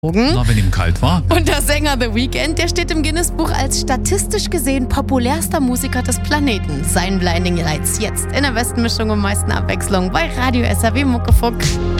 Na, wenn ihm kalt war. Und der Sänger The Weeknd, der steht im Guinness-Buch als statistisch gesehen populärster Musiker des Planeten. Sein Blinding Lights jetzt in der besten Mischung und meisten Abwechslung bei Radio SAW Muckefuck.